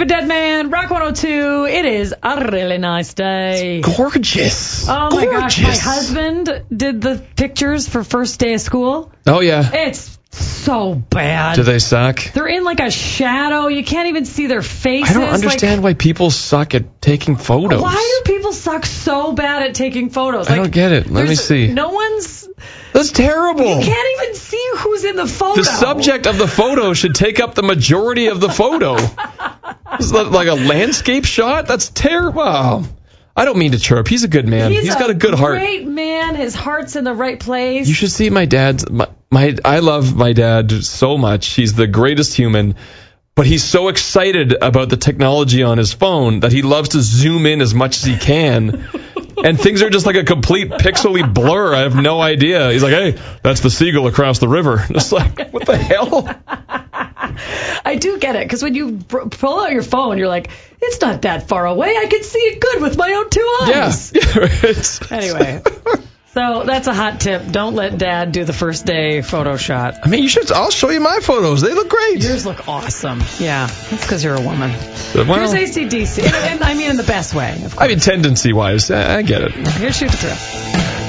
a Dead Man, Rock 102. It is a really nice day. It's gorgeous. Oh, my gosh. My husband did the pictures for first day of school. Oh, yeah. It's so bad. Do they suck? They're in like a shadow. You can't even see their faces. I don't understand why people suck at taking photos. Why do people suck so bad at taking photos? I don't get it. Let me see. No one's... That's terrible. You can't even see who's in the photo. The subject of the photo should take up the majority of the photo. Is that like a landscape shot? That's terrible. Wow. I don't mean to chirp. He's a good man. He's got a good heart. Great man. His heart's in the right place. You should see my dad's. I love my dad so much. He's the greatest human. But he's so excited about the technology on his phone that he loves to zoom in as much as he can. And things are just like a complete pixely blur. I have no idea. He's like, hey, that's the seagull across the river. It's like, what the hell? I do get it, because when you pull out your phone, you're like, it's not that far away. I can see it good with my own two eyes. Yeah. Anyway, so that's a hot tip. Don't let Dad do the first day photo shot. I mean, you should. I'll show you my photos. They look great. Yours look awesome. Yeah, that's because you're a woman. Well, here's AC/DC. And I mean in the best way, of course. I mean, tendency-wise, I get it. Here's Shoot the Thrill.